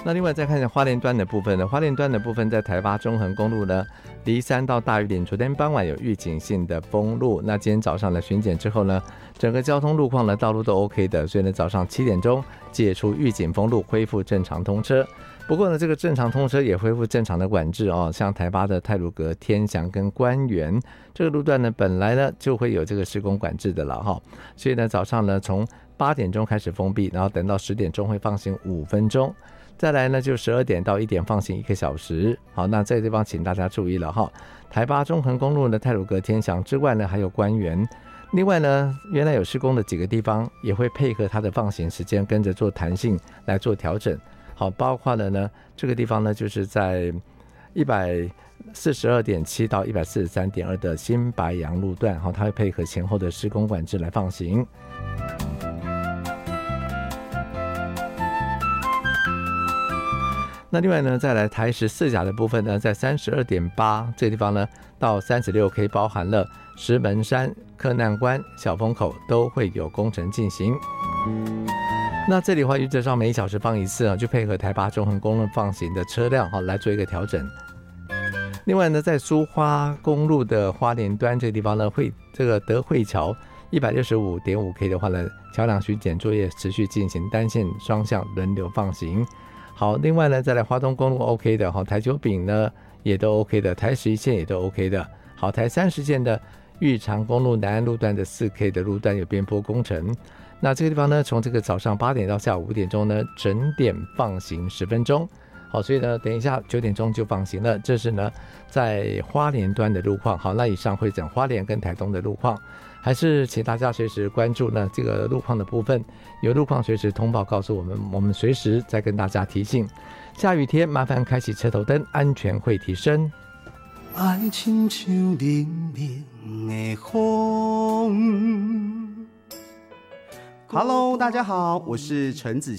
那另外再看一下花莲端的部分呢，花莲端的部分在台八中横公路呢，梨山到大屿岭，昨天傍晚有预警性的封路，那今天早上的巡检之后呢，整个交通路况呢道路都 OK 的，所以呢早上7点钟解除预警封路，恢复正常通车。不过呢，这个正常通车也恢复正常的管制哦，像台八的太鲁阁、天祥跟官园这个路段呢，本来呢就会有这个施工管制的了哈，所以呢早上呢从8点钟开始封闭，然后等到10点钟会放行5分钟。再来呢，就12点到1点放行1个小时。好，那这个地方请大家注意了哈。台八中横公路的太鲁阁、天祥之外呢，还有官园。另外呢，原来有施工的几个地方也会配合它的放行时间，跟着做弹性来做调整。好，包括了呢，这个地方呢，就是在142.7到143.2的新白杨路段，好，它会配合前后的施工管制来放行。那另外呢，再来台14甲的部分呢，在32.8这个地方呢，到36K 包含了石门山、克难关、小风口都会有工程进行。那这里的话，原则上每1小时放一次啊，就配合台八中横公路放行的车辆来做一个调整。另外呢，在苏花公路的花莲端这个地方呢，这个德惠桥165.5K 的话呢，桥梁巡检作业持续进行，单线双向轮流放行。好，另外呢，再来花东公路 OK 的，好，台九丙呢也都 OK 的，台11线也都 OK 的。好，台30线的玉长公路南岸路段的4K 的路段有边坡工程。那这个地方呢，从这个早上8点到下午5点钟呢，整点放行10分钟。好，所以呢，等一下9点钟就放行了。这是呢，在花莲端的路况。好，那以上会讲花莲跟台东的路况，还是请大家随时关注呢这个路况的部分，有路况随时通报告诉我们，我们随时再跟大家提醒。下雨天麻烦开启车头灯，安全会提升。 爱亲像冷冷的风。Hello， 大家好，我是陈子